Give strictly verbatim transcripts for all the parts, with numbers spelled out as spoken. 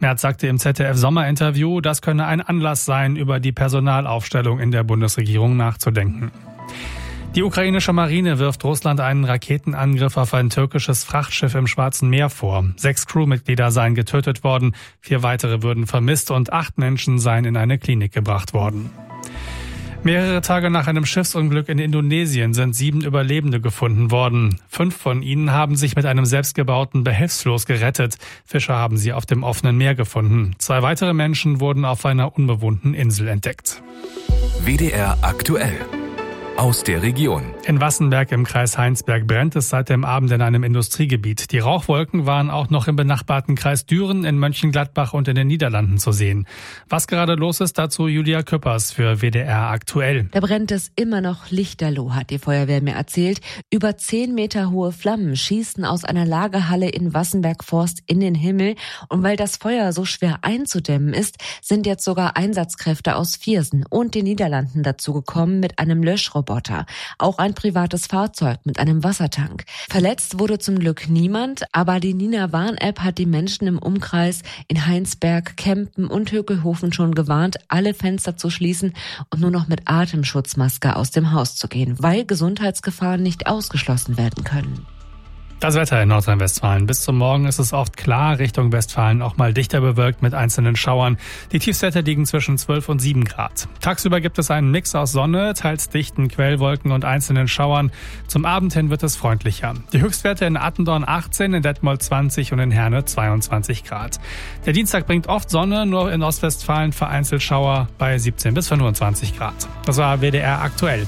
Merz sagte im Z D F-Sommerinterview, das könne ein Anlass sein, über die Personalaufstellung in der Bundesregierung nachzudenken. Die ukrainische Marine wirft Russland einen Raketenangriff auf ein türkisches Frachtschiff im Schwarzen Meer vor. Sechs Crewmitglieder seien getötet worden, vier weitere würden vermisst und acht Menschen seien in eine Klinik gebracht worden. Mehrere Tage nach einem Schiffsunglück in Indonesien sind sieben Überlebende gefunden worden. Fünf von ihnen haben sich mit einem selbstgebauten Behelfsfloß gerettet. Fischer haben sie auf dem offenen Meer gefunden. Zwei weitere Menschen wurden auf einer unbewohnten Insel entdeckt. W D R aktuell. Aus der Region. In Wassenberg im Kreis Heinsberg brennt es seit dem Abend in einem Industriegebiet. Die Rauchwolken waren auch noch im benachbarten Kreis Düren, in Mönchengladbach und in den Niederlanden zu sehen. Was gerade los ist, dazu Julia Küppers für W D R aktuell. Da brennt es immer noch lichterloh, hat die Feuerwehr mir erzählt. Über zehn Meter hohe Flammen schießen aus einer Lagerhalle in Wassenberg-Forst in den Himmel. Und weil das Feuer so schwer einzudämmen ist, sind jetzt sogar Einsatzkräfte aus Viersen und den Niederlanden dazu gekommen mit einem Löschroboter. Auch ein privates Fahrzeug mit einem Wassertank. Verletzt wurde zum Glück niemand, aber die Nina Warn-App hat die Menschen im Umkreis in Heinsberg, Kempen und Höckelhofen schon gewarnt, alle Fenster zu schließen und nur noch mit Atemschutzmaske aus dem Haus zu gehen, weil Gesundheitsgefahren nicht ausgeschlossen werden können. Das Wetter in Nordrhein-Westfalen. Bis zum Morgen ist es oft klar, Richtung Westfalen auch mal dichter bewölkt mit einzelnen Schauern. Die Tiefstwerte liegen zwischen zwölf und sieben Grad. Tagsüber gibt es einen Mix aus Sonne, teils dichten Quellwolken und einzelnen Schauern. Zum Abend hin wird es freundlicher. Die Höchstwerte in Attendorn achtzehn, in Detmold zwanzig und in Herne zweiundzwanzig Grad. Der Dienstag bringt oft Sonne, nur in Ostwestfalen vereinzelt Schauer bei siebzehn bis fünfundzwanzig Grad. Das war W D R aktuell.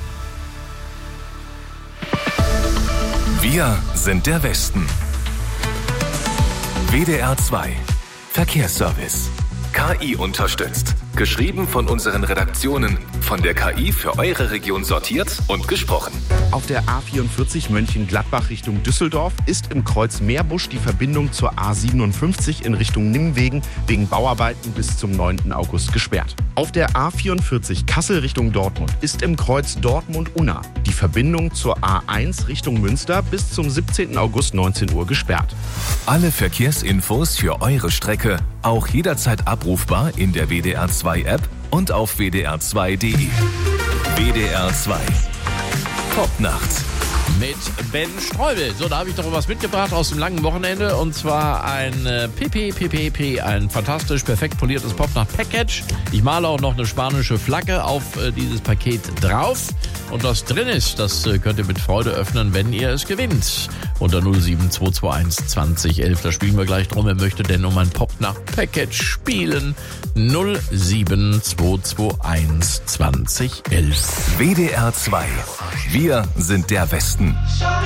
Wir sind der Westen. W D R zwei Verkehrsservice. K I unterstützt. Geschrieben von unseren Redaktionen. Von der K I für eure Region sortiert und gesprochen. Auf der A vierundvierzig Mönchengladbach Richtung Düsseldorf ist im Kreuz Meerbusch die Verbindung zur A siebenundfünfzig in Richtung Nimwegen wegen Bauarbeiten bis zum neunten August gesperrt. Auf der A vierundvierzig Kassel Richtung Dortmund ist im Kreuz Dortmund-Unna die Verbindung zur A eins Richtung Münster bis zum siebzehnten August neunzehn Uhr gesperrt. Alle Verkehrsinfos für eure Strecke auch jederzeit abrufbar in der W D R zwei App und auf w d r zwei punkt d e. W D R zwei Popnacht. Mit Ben Streubel. So, da habe ich doch was mitgebracht aus dem langen Wochenende. Und zwar ein äh, P P P P P, ein fantastisch perfekt poliertes Popnacht-Package. Ich male auch noch eine spanische Flagge auf äh, dieses Paket drauf. Und was drin ist, das äh, könnt ihr mit Freude öffnen, wenn ihr es gewinnt. Unter null sieben zwei zwei eins zwanzig elf, da spielen wir gleich drum. Wer möchte denn um ein Popnacht-Package spielen? null sieben zwei zwei eins zwanzig elf. W D R zwei. Wir sind der Westen.